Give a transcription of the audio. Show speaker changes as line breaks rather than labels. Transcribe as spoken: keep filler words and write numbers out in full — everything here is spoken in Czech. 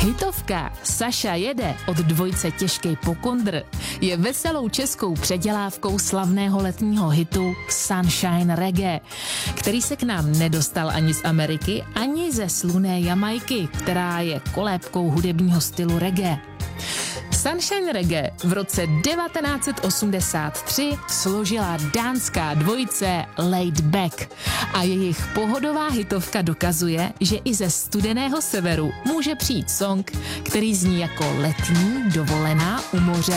Hitovka Saša jede od dvojce Těžkej pokondr je veselou českou předělávkou slavného letního hitu Sunshine Reggae, který se k nám nedostal ani z Ameriky, ani ze slunné Jamajky, která je kolébkou hudebního stylu reggae. Sunshine Reggae v roce devatenáct set osmdesát tři složila dánská dvojice Laid Back a jejich pohodová hitovka dokazuje, že i ze studeného severu může přijít song, který zní jako letní dovolená u moře.